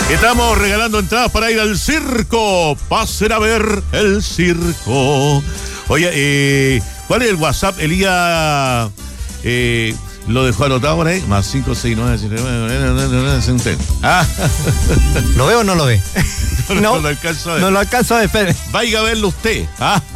Estamos regalando entradas para ir al circo. Pasen a ver el circo. Oye, ¿cuál es el WhatsApp? Elías lo dejó anotado por ahí. Más 569. ¿Lo ve o no lo ve? No lo alcanzo a ver. No lo alcanzo a ver, espere. Vaya a verlo usted.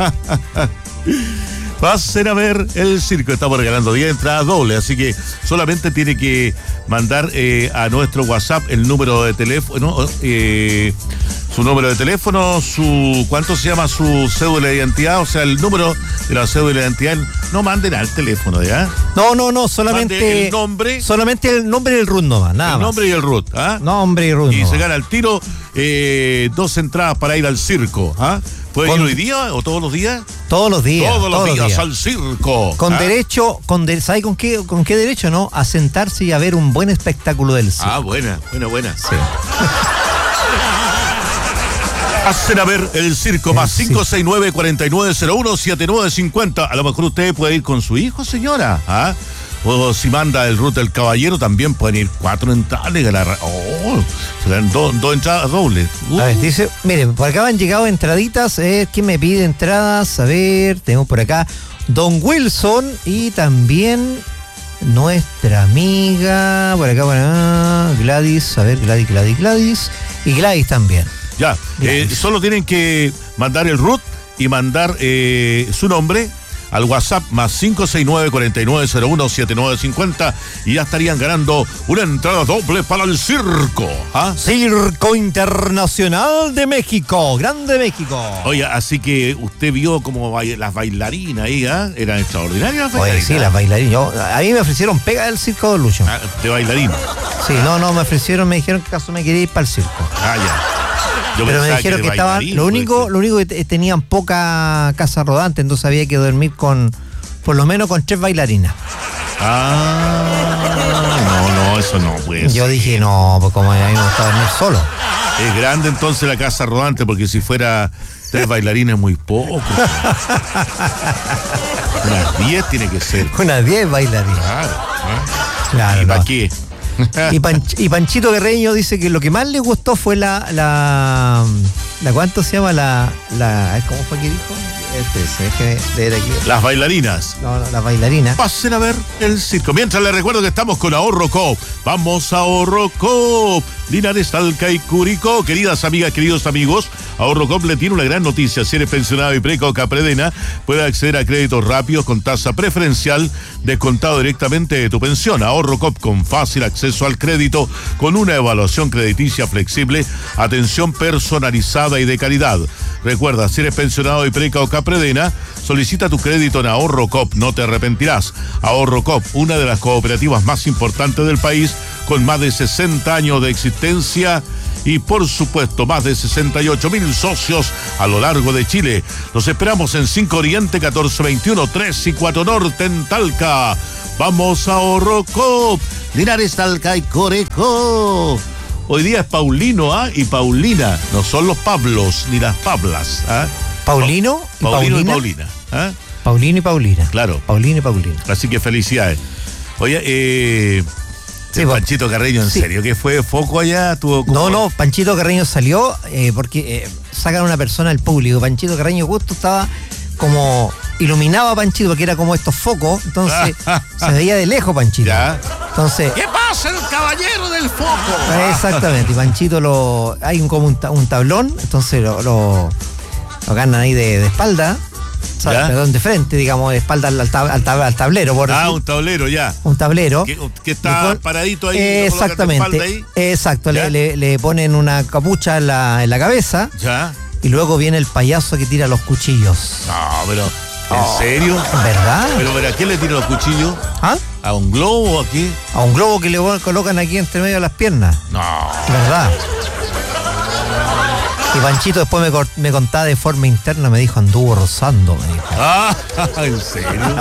Pasen a ver el circo. Estamos regalando 10 entradas dobles, así que solamente tiene que mandar a nuestro WhatsApp el número de teléfono, su número de teléfono, ¿cuánto se llama? Su cédula de identidad, o sea, el número de la cédula de identidad. No manden al teléfono, ¿ya? No, solamente mande el nombre. Solamente el nombre y el RUT nomás, nada más. El nombre y el RUT, Nombre y RUT. Y se gana al tiro 2 entradas para ir al circo, ¿Puede ir hoy día o todos los días? Todos los días. Todos los días al circo. Con derecho, ¿sabe con qué derecho, no? A sentarse y a ver un buen espectáculo del circo. Buena. Sí. Pasen a ver el circo, más 569-4901-7950. A lo mejor usted puede ir con su hijo, señora. O si manda el RUT del caballero, también pueden ir 4 entradas y ganar. Se dan 2 entradas dobles. A ver, dice, miren, por acá han llegado entraditas. ¿Quién me pide entradas? A ver, tenemos por acá Don Wilson y también nuestra amiga, por acá, Gladys. A ver, Gladys. Y Gladys también. Ya, solo tienen que mandar el RUT y mandar su nombre al WhatsApp más 569-4901-7950 y ya estarían ganando una entrada doble para el circo. Circo Internacional de México, Grande México. Oye, así que usted vio como las bailarinas ahí, eran extraordinarias las bailarinas. Oye, sí, las bailarinas. A mí me ofrecieron pega del circo de Lucho. De bailarina. Sí, no, me ofrecieron, me dijeron que acaso me quería ir para el circo. Ya. Pero me dijeron que estaban, lo único que tenían poca casa rodante, entonces había que dormir por lo menos con 3 bailarinas. No, eso no puede ser. Yo dije, no, pues como a mí me gusta dormir solo. Es grande entonces la casa rodante, porque si fuera 3 bailarines es muy poco. Unas 10 tiene que ser. Unas 10 bailarinas. Claro. ¿Y para qué? Y Panchito Guerreño dice que lo que más le gustó fue la ¿cuánto se llama? ¿Cómo fue que dijo? Déjeme leer aquí. Las bailarinas. No, las bailarinas. Pasen a ver el circo. Mientras les recuerdo que estamos con Ahorro Coop. Vamos a Ahorro Coop. Linares, Talca y Curicó. Queridas amigas, queridos amigos, Ahorro Coop le tiene una gran noticia. Si eres pensionado y preca o Capredena, puede acceder a créditos rápidos con tasa preferencial descontado directamente de tu pensión. Ahorro Coop con fácil acceso al crédito, con una evaluación crediticia flexible, atención personalizada y de calidad. Recuerda, si eres pensionado y preca o Capredena, solicita tu crédito en Ahorro Coop, no te arrepentirás. Ahorro Coop, una de las cooperativas más importantes del país, con más de 60 años de existencia y por supuesto más de 68.000 socios a lo largo de Chile. Los esperamos en 5 Oriente, 1421, 3 y 4 Norte en Talca. Vamos a Ahorro Coop, Linares, Talca y Corecó. Hoy día es Paulino y Paulina, no son los Pablos ni las Pablas. Paulino y Paulino Paulina. y Paulina. Paulino y Paulina. Claro. Paulino y Paulina. Así que felicidades. Oye, sí, Panchito Carreño, ¿en serio? ¿Qué fue foco allá? No, Panchito Carreño salió porque sacan a una persona del público. Panchito Carreño justo estaba como iluminaba a Panchito porque era como estos focos, entonces se veía de lejos Panchito. Ya. Entonces, ¿qué pasa el caballero del foco? Exactamente, y Panchito hay como un tablón, entonces lo ganan ahí de espalda. Perdón, de frente, digamos, de espalda al tablero. Un tablero, ya. Un tablero. Que está paradito ahí. Exactamente. Ahí. Exacto, le ponen una capucha en la cabeza. Ya. Y luego viene el payaso que tira los cuchillos. No, pero, ¿en serio? ¿Verdad? Pero, ¿a quién le tira los cuchillos? ¿A un globo o a qué? A un globo que le colocan aquí entre medio de las piernas. No. ¿Verdad? Y Panchito después me contaba de forma interna, me dijo, anduvo rozando, me dijo. ¿En serio?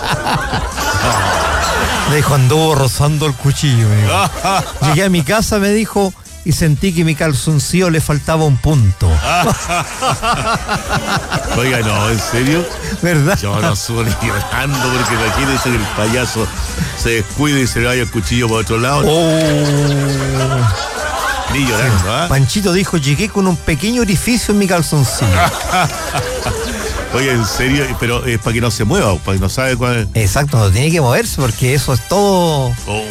Me dijo, anduvo rozando el cuchillo, me dijo. Llegué a mi casa, me dijo, y sentí que mi calzoncillo le faltaba un punto. Oiga, no, ¿en serio? ¿Verdad? Yo no estoy llorando porque imagínense que el payaso se descuide y se le vaya el cuchillo por otro lado. Oh. Ni llorando, ¿ah? Panchito dijo, llegué con un pequeño orificio en mi calzoncillo. Oye, en serio, pero es para que no se mueva, para que no sabe cuál es. Exacto, no tiene que moverse porque eso es todo.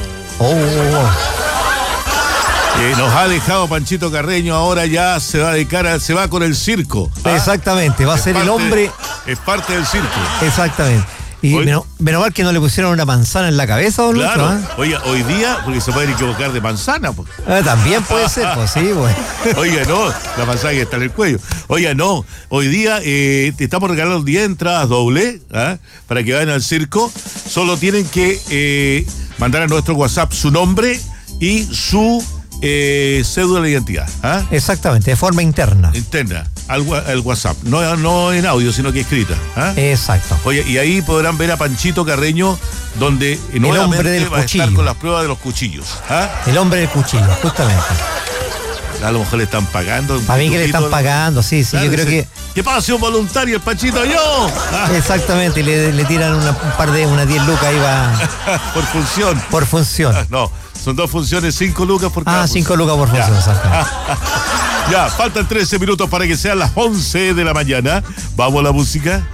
Nos ha dejado Panchito Carreño, ahora ya se va con el circo. Exactamente, va a ser el hombre. Es parte del circo. Exactamente. Y menos mal que no le pusieron una manzana en la cabeza, don Claro. Lucho, ¿eh? Oiga, hoy día, porque se pueden equivocar de manzana, pues. También puede ser, pues sí, pues. Oiga, no, la manzana que está en el cuello. Oiga, no, hoy día te estamos regalando 10 entradas doble, para que vayan al circo. Solo tienen que mandar a nuestro WhatsApp su nombre y su cédula de identidad. Exactamente, de forma interna. Interna, al WhatsApp. No en audio, sino que escrita. Exacto. Oye, y ahí podrán ver a Panchito Carreño, donde hombre del va a cuchillo. estar con las pruebas de los cuchillos. El hombre del cuchillo, justamente. A lo mejor le están pagando. Para mí que le están pagando, sí, Claro, yo creo que. ¿Qué pasa, un voluntario, el Panchito? ¡Yo! Exactamente, le tiran unas 10 lucas ahí va. Por función. Por función. No, son 2 funciones, 5 lucas por cada 5 lucas por función, exactamente. Ya, faltan 13 minutos para que sean las 11 de la mañana. Vamos a la música.